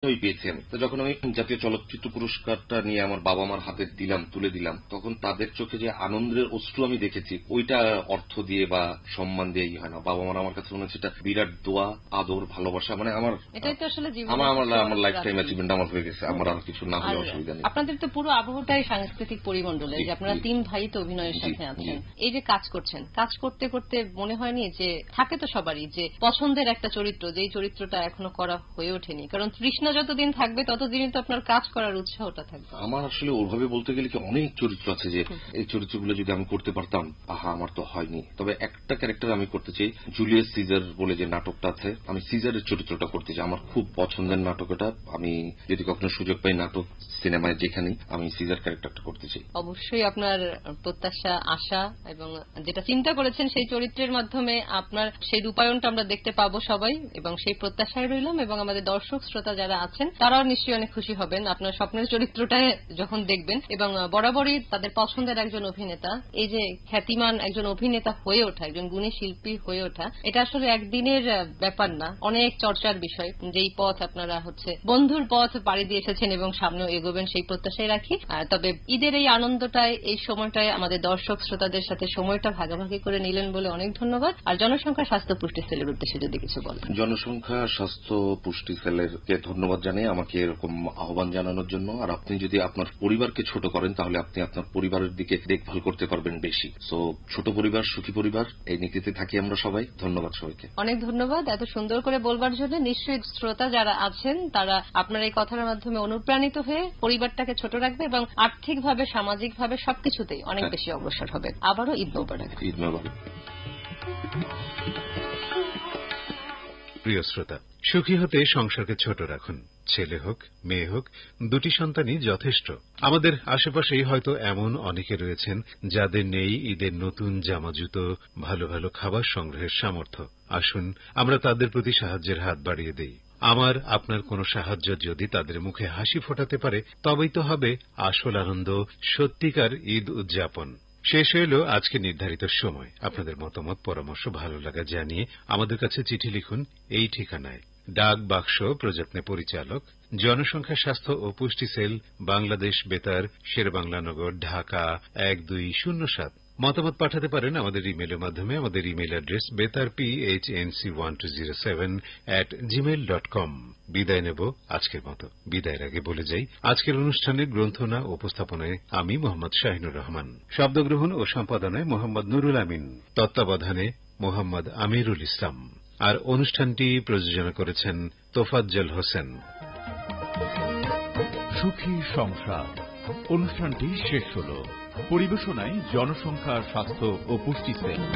পেয়েছি আমি। তো যখন আমি জাতীয় চলচ্চিত্র পুরস্কারটা নিয়ে আমার বাবা মার হাতে তুলে দিলাম, তখন তাদের চোখে যে আনন্দের অশ্রু আমি দেখেছি, ওইটা অর্থ দিয়ে বা সম্মান দিয়েই হয় না। বাবা মার আমার কাছে মনে হচ্ছে এটা বিরাট দোয়া, আদর, ভালোবাসা। মানে আমার লাইফ টাইম অ্যাচিভমেন্ট আমার হয়ে গেছে। আমার আর কিছু না হলে অসুবিধা নেই। আপনাদের তো পুরো আবহটাই সাংস্কৃতিক পরিমণ্ডলে, যে আপনারা 3 ভাই তো অভিনয়ের সাথে আছেন। এই যে কাজ করছেন, কাজ করতে করতে মনে হয়নি যে থাকে তো সবারই যে পছন্দের একটা চরিত্র, যেই চরিত্রটা এখনো করা হয়ে ওঠেনি? কারণ তৃষ্ণা যতদিন থাকবে ততদিনই তো আপনার কাজ করার উৎসাহটা থাকবে। আমার আসলে ওভাবে বলতে গেলে কি অনেক চরিত্র আছে যে এই চরিত্রগুলো যদি আমি করতে পারতাম, আমার তো হয়নি। তবে একটা ক্যারেক্টার আমি করতে চাই, জুলিয়াস সিজার বলে যে নাটকটা আছে, আমি সিজারের চরিত্রটা করতে চাই। আমার খুব পছন্দের নাটক এটা। আমি যদি কখনো সুযোগ পাই নাটক সিনেমায় যেখানেই, আমি সিজার ক্যারেক্টারটা করতে চাই। অবশ্যই আপনার প্রত্যাশা, আশা এবং যেটা চিন্তা করেছেন সেই চরিত্রের মাধ্যমে আপনার সেই রূপায়ণটা আমরা দেখতে পাবো সবাই, এবং সেই প্রত্যাশায় রইলাম। এবং আমাদের দর্শক শ্রোতা যারা আছেন তারাও নিশ্চয়ই অনেক খুশি হবেন আপনার স্বপ্নের চরিত্রটা যখন দেখবেন। এবং বরাবরই তাদের পছন্দের একজন অভিনেতা, এই যে খ্যাতিমান একজন অভিনেতা হয়ে ওঠা, একজন গুণী শিল্পী হয়ে ওঠা, এটা আসলে একদিনের ব্যাপার না, অনেক চর্চার বিষয়। যেই পথ আপনারা বন্ধুর পথ পাড়ি দিয়ে এসেছেন এবং সামনেও এগোবেন, সেই প্রত্যাশাই রাখি। তবে ঈদের এই আনন্দটায়, এই সময়টায় আমাদের দর্শক শ্রোতাদের সাথে সময়টা ভাগাভাগি করে নিলেন বলে অনেক ধন্যবাদ। আর জনসংখ্যা স্বাস্থ্য পুষ্টি সেলের উদ্দেশ্যে যদি কিছু বলেন। জনসংখ্যা স্বাস্থ্য পুষ্টি সেলেরকে ধন্যবাদ জানাই আমাকে এরকম আহ্বান জানানোর জন্য। আর আপনি যদি আপনার পরিবারকে ছোট করেন তাহলে আপনি আপনার পরিবারের দিকে দেখভাল করতে পারবেন বেশি। সো ছোট পরিবার সুখী পরিবার, এই নীতিতে থাকি আমরা সবাই। ধন্যবাদ সবাইকে, অনেক ধন্যবাদ এত সুন্দর করে বলবার জন্য। নিশ্চয়ই শ্রোতা যারা আছেন তারা আপনার এই কথার মাধ্যমে অনুপ্রাণিত হয়ে পরিবারটাকে ছোট রাখবে এবং আর্থিকভাবে, সামাজিকভাবে সবকিছুতেই অনেক বেশি অগ্রসর হবে। আবারও ঈদ মোবারক। ঈদ মোবারক। প্রিয় শ্রোতা, সুখী হতে সংসারকে ছোট রাখুন। ছেলে হোক, মেয়ে হোক, দুটি সন্তানই যথেষ্ট। আমাদের আশেপাশেই হয়তো এমন অনেকে রয়েছেন যাদের নেই ঈদের নতুন জামা, জুতো, ভালো ভালো খাবার সংগ্রহের সামর্থ্য। আসুন আমরা তাদের প্রতি সাহায্যের হাত বাড়িয়ে দেই। আমার আপনার কোনো সাহায্য যদি তাদের মুখে হাসি ফোটাতে পারে, তবেই তো হবে আসল আনন্দ, সত্যিকার ঈদ উদযাপন। শেষ হইল আজকে নির্ধারিত সময়। আপনাদের মতামত, পরামর্শ, ভালো লাগা জানিয়ে আমাদের কাছে চিঠি লিখুন এই ঠিকানায়। ডাক বাক্স, প্রযত্নে পরিচালক, জনসংখ্যা স্বাস্থ্য ও পুষ্টি সেল, বাংলাদেশ, বেতার, শেরেবাংলানগর, ঢাকা ১২০৭। মতামত পাঠাতে পারেন আমাদের ইমেলের মাধ্যমে। আমাদের ইমেল অ্যাড্রেস betarphnc1207@gmail.com। বিদায় নেব আজকের মতো। বিদায়ের আগে বলে যাই, আজকের অনুষ্ঠানের গ্রন্থনা উপস্থাপনায় আমি মোহাম্মদ শাহিনুর রহমান, শব্দগ্রহণ ও সম্পাদনায় মোহাম্মদ নুরুল আমিন, তত্ত্বাবধানে মোহাম্মদ আমিরুল ইসলাম। আর অনুষ্ঠানটি প্রযোজনা করেছেন তোফাজ্জল হোসেন। সুখী সংসার অনুষ্ঠানটি শেষ হল। পরিবেশনায় জনসংখ্যা স্বাস্থ্য ও পুষ্টি সেল।